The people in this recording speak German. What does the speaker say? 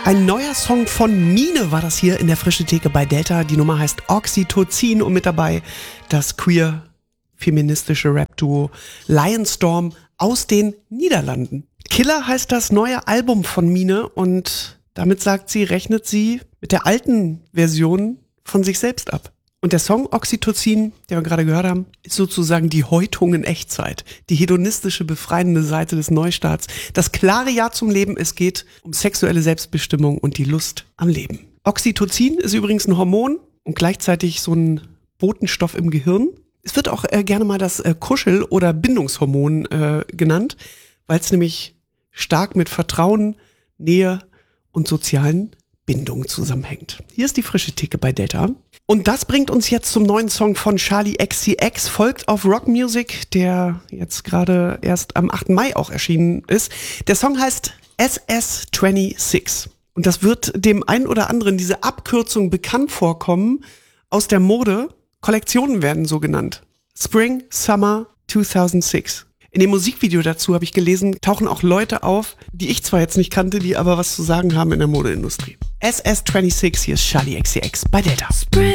Ein neuer Song von Mine war das hier in der Frische Theke bei Delta. Die Nummer heißt Oxytocin und mit dabei das queer-feministische Rap-Duo Lionstorm aus den Niederlanden. Killer heißt das neue Album von Mine und damit sagt sie, rechnet sie mit der alten Version von sich selbst ab. Und der Song Oxytocin, den wir gerade gehört haben, ist sozusagen die Häutung in Echtzeit. Die hedonistische, befreiende Seite des Neustarts. Das klare Ja zum Leben, es geht um sexuelle Selbstbestimmung und die Lust am Leben. Oxytocin ist übrigens ein Hormon und gleichzeitig so ein Botenstoff im Gehirn. Es wird auch gerne mal das Kuschel- oder Bindungshormon genannt, weil es nämlich stark mit Vertrauen, Nähe und sozialen Bindungen zusammenhängt. Hier ist die Frische Theke bei Delta. Und das bringt uns jetzt zum neuen Song von Charli XCX, folgt auf Rock Music, der jetzt gerade erst am 8. Mai auch erschienen ist. Der Song heißt SS26. Und das wird dem einen oder anderen diese Abkürzung bekannt vorkommen aus der Mode. Kollektionen werden so genannt. Spring, Summer 2006. In dem Musikvideo dazu, habe ich gelesen, tauchen auch Leute auf, die ich zwar jetzt nicht kannte, die aber was zu sagen haben in der Modeindustrie. SS26, hier ist Charli XCX bei Delta. Spring.